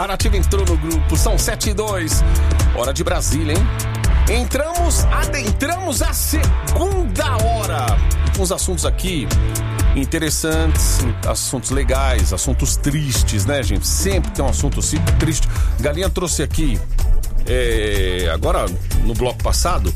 A Nativa entrou no grupo, são 7:02. Hora de Brasília, hein? Adentramos a segunda hora. Com os assuntos aqui interessantes, assuntos legais, assuntos tristes, né, gente? Sempre tem um assunto triste. Galinha trouxe aqui, agora no bloco passado,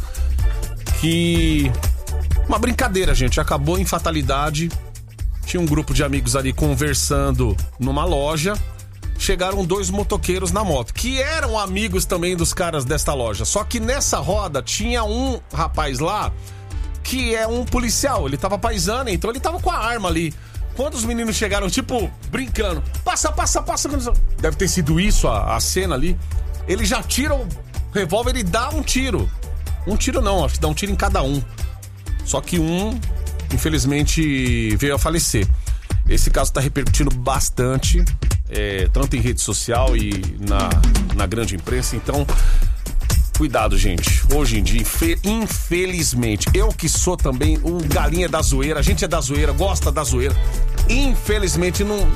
que uma brincadeira, gente, acabou em fatalidade. Tinha um grupo de amigos ali conversando numa loja. Chegaram 2 motoqueiros na moto, que eram amigos também dos caras desta loja. Só que nessa roda tinha um rapaz lá, que é um policial. Ele tava paisando, então ele tava com a arma ali. Quando os meninos chegaram, tipo, brincando, passa. Deve ter sido isso a cena ali. Ele já tira o revólver e dá um tiro. Um tiro não, acho que dá um tiro em cada um. Só que um, infelizmente, veio a falecer. Esse caso tá repercutindo bastante, tanto em rede social e na grande imprensa. Então, cuidado, gente. Hoje em dia, infelizmente, eu que sou também o galinha da zoeira, a gente é da zoeira, gosta da zoeira. Infelizmente, não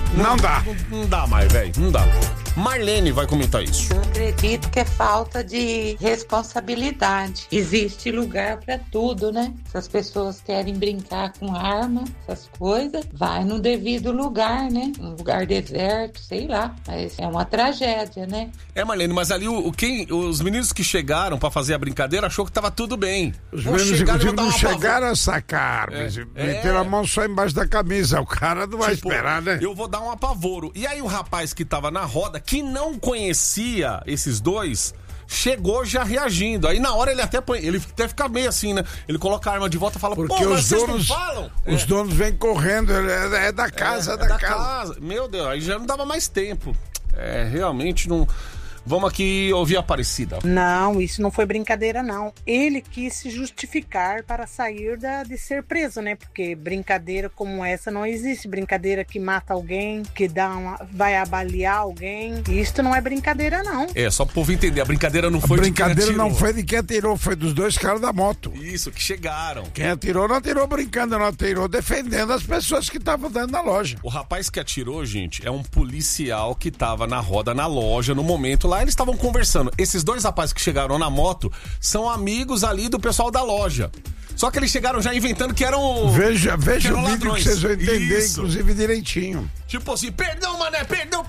dá mais, velho. Não dá. Marlene vai comentar isso. Eu acredito que é falta de responsabilidade. Existe lugar pra tudo, né? Se as pessoas querem brincar com arma, essas coisas, vai no devido lugar, né? Um lugar deserto, sei lá. Mas é uma tragédia, né? Marlene, mas ali os meninos que chegaram pra fazer a brincadeira achou que tava tudo bem. Os meninos, inclusive, não chegaram a sacar, meteram a mão só embaixo da camisa. O cara não vai esperar, né? Eu vou dar um apavoro. E aí o rapaz que tava na roda, que não conhecia esses dois, chegou já reagindo. Aí na hora ele até fica meio assim, né? Ele coloca a arma de volta e fala, porque os donos não falam? Os donos vêm correndo, é da casa, da casa. Meu Deus, aí já não dava mais tempo. Realmente não... Vamos aqui ouvir a Aparecida. Não, isso não foi brincadeira, não. Ele quis se justificar para sair de ser preso, né? Porque brincadeira como essa não existe. Brincadeira que mata alguém, que vai avaliar alguém. Isso não é brincadeira, não. Só pro povo entender. A brincadeira não foi de quem atirou. A brincadeira não foi de quem atirou, foi dos 2 caras da moto. Isso, que chegaram. Quem atirou não atirou brincando, não atirou defendendo as pessoas que estavam dentro da loja. O rapaz que atirou, gente, é um policial que tava na roda na loja no momento lá. Eles estavam conversando. Esses 2 rapazes que chegaram na moto são amigos ali do pessoal da loja. Só que eles chegaram já inventando que eram... Veja o vídeo ladrões. Que vocês vão entender, isso. Inclusive, direitinho. Tipo assim, perdão, mané, perdeu.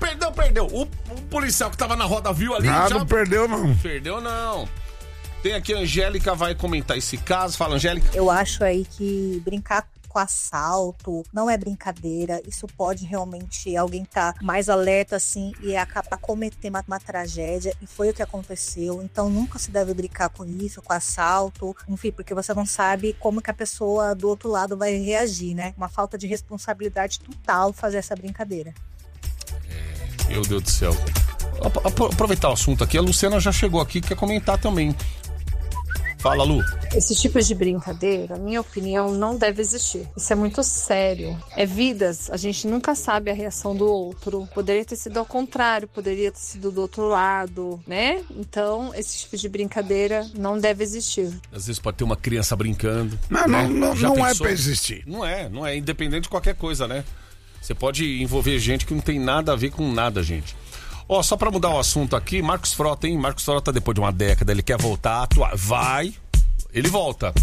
O policial que tava na roda viu ali... Não perdeu, não. Perdeu, não. Tem aqui a Angélica, vai comentar esse caso. Fala, Angélica. Eu acho aí que brincar com assalto não é brincadeira. Isso pode realmente alguém tá mais alerta assim e acabar cometendo uma tragédia, e foi o que aconteceu. Então nunca se deve brincar com isso, com assalto, enfim, porque você não sabe como que a pessoa do outro lado vai reagir, né? Uma falta de responsabilidade total fazer essa brincadeira. Meu Deus do céu. Aproveitar o assunto aqui, a Luciana já chegou aqui, quer comentar também. Fala, Lu. Esse tipo de brincadeira, na minha opinião, não deve existir. Isso é muito sério. É vidas, a gente nunca sabe a reação do outro. Poderia ter sido ao contrário, poderia ter sido do outro lado, né? Então, esse tipo de brincadeira não deve existir. Às vezes pode ter uma criança brincando. Não é pra existir. Não é, independente de qualquer coisa, né? Você pode envolver gente que não tem nada a ver com nada, gente. Só pra mudar o assunto aqui, Marcos Frota, hein? Marcos Frota, depois de uma década, ele quer voltar a atuar. Ele volta.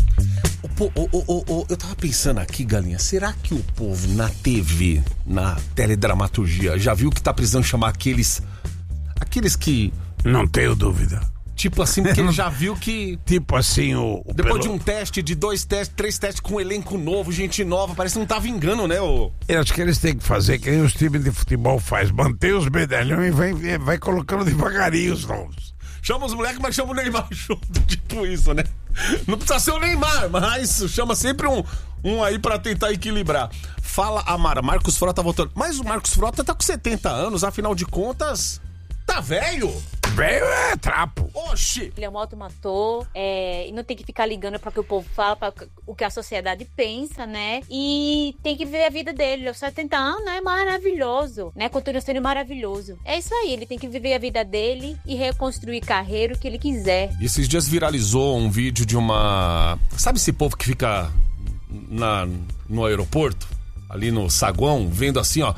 Eu tava pensando aqui, Galinha, será que o povo na TV, na teledramaturgia, já viu que tá precisando chamar aqueles que... Não tenho dúvida. Tipo assim, porque ele já viu que... Tipo assim, depois de um teste, de 2 testes, 3 testes com um elenco novo, gente nova, parece que não tá vingando, né? Eu acho que eles têm que fazer que nem os times de futebol faz. Manter os medalhões e vai colocando devagarinho os novos. Chama os moleques, mas chama o Neymar junto. Tipo isso, né? Não precisa ser o Neymar, mas chama sempre um aí pra tentar equilibrar. Fala, Amara, Marcos Frota voltando. Mas o Marcos Frota tá com 70 anos, afinal de contas... Tá velho? Velho é trapo. Oxi. Ele é um automatou, e não tem que ficar ligando para o que o povo fala, para o que a sociedade pensa, né? E tem que ver a vida dele. Aos 70 anos é maravilhoso, né? Continua sendo maravilhoso. É isso aí, ele tem que viver a vida dele e reconstruir carreira, o que ele quiser. E esses dias viralizou um vídeo de uma... Sabe esse povo que fica no aeroporto? Ali no saguão, vendo assim, ó...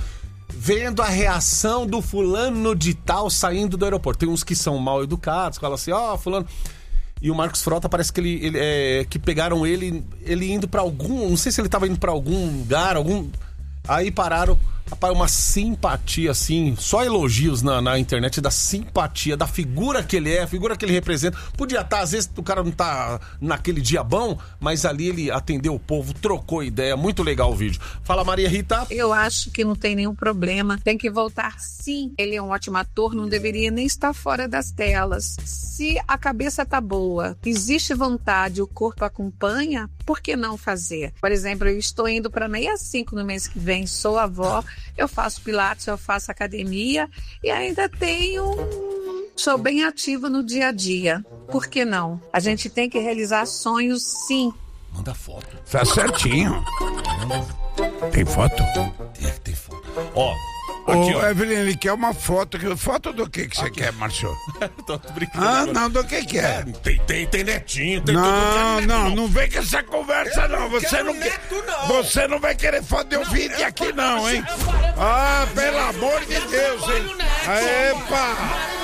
vendo a reação do fulano de tal saindo do aeroporto. Tem uns que são mal educados, falam assim, fulano... E o Marcos Frota parece que que pegaram ele indo pra algum... Não sei se ele tava indo pra algum lugar, Aí pararam, rapaz, uma simpatia, assim, só elogios na internet da simpatia, da figura que ele é, a figura que ele representa. Podia estar, às vezes o cara não tá naquele dia bom, mas ali ele atendeu o povo, trocou ideia, muito legal o vídeo. Fala, Maria Rita. Eu acho que não tem nenhum problema, tem que voltar sim. Ele é um ótimo ator, não deveria nem estar fora das telas. Se a cabeça tá boa, existe vontade, o corpo acompanha, por que não fazer? Por exemplo, eu estou indo para 65 no mês que vem, sou avó, eu faço pilates, eu faço academia e ainda sou bem ativa no dia a dia. Por que não? A gente tem que realizar sonhos, sim. Manda foto. Tá certinho. Tem foto? Tem foto. Aqui, Ô, Evelyn, ele quer uma foto. Foto do que você quer, Márcio? Tô brincando. Não, do que é? Tem netinho, tem não vem com essa conversa, não. Você não vai querer foto de um vídeo aqui, não, hein? Pelo amor de Deus, hein? Epa!